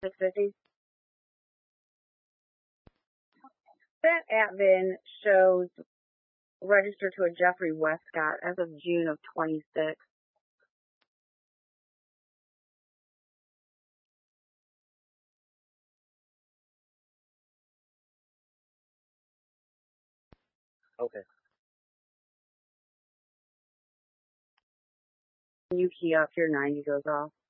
650. That admin shows registered to a Jeffrey Westcott as of June of 26. Okay. You key up, your 90 goes off.